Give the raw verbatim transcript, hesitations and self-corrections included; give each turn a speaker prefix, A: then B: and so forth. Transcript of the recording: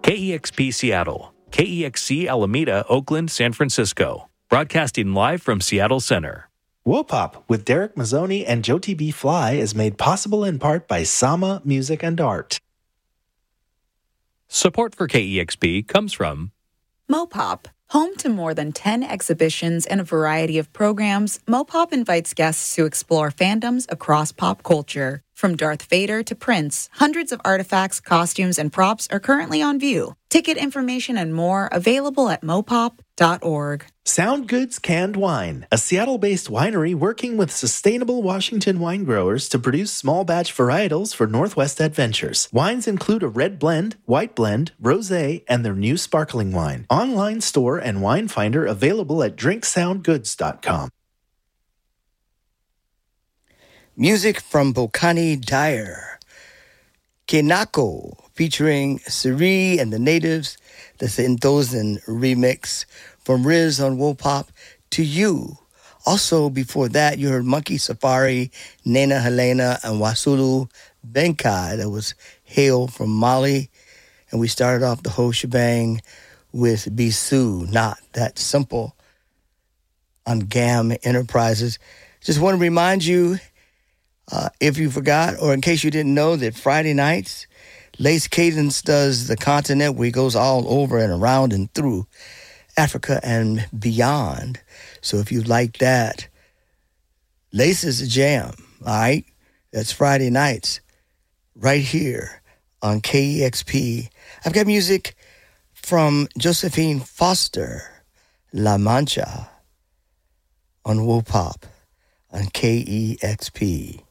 A: K E X P Seattle, K E X C Alameda, Oakland, San Francisco. Broadcasting live from Seattle Center.
B: Wopop with Derek Mazzoni and Jyoti B. Fly is made possible in part by Sama Music and Art.
A: Support for K E X P comes from
C: Mopop. Home to more than ten exhibitions and a variety of programs, Mopop invites guests to explore fandoms across pop culture. From Darth Vader to Prince, hundreds of artifacts, costumes, and props are currently on view. Ticket information and more available at mopop dot org.
B: Sound Goods Canned Wine, a Seattle-based winery working with sustainable Washington wine growers to produce small batch varietals for Northwest Adventures. Wines include a red blend, white blend, rosé, and their new sparkling wine. Online store and wine finder available at drink sound goods dot com.
D: Music from Bokani Dyer. Kenako, featuring Siri and the Natives. That's the Enthosen remix from Riz on Wopop, To You. Also, before that, you heard Monkey Safari, Nena Helena, and Wasulu Benkai. That was Hail from Mali. And we started off the whole shebang with Bisu, Not That Simple, on GAM Enterprises. Just want to remind you, uh, if you forgot, or in case you didn't know, that Friday nights, Lace Cadence does the continent where he goes all over and around and through Africa and beyond. So if you like that, Lace is a jam, all right? That's Friday nights right here on K E X P. I've got music from Josephine Foster, La Mancha, on Wopop on K E X P.